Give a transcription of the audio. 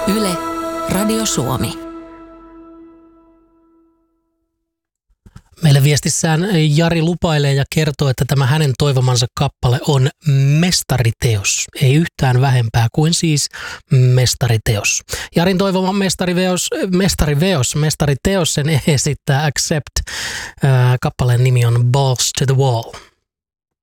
Yle, Radio Suomi. Meille viestissään Jari lupailee ja kertoo, että tämä hänen toivomansa kappale on mestariteos. Ei yhtään vähempää kuin siis mestariteos. Jarin toivoma mestariteos sen esittää Accept. Kappaleen nimi on Balls to the Wall.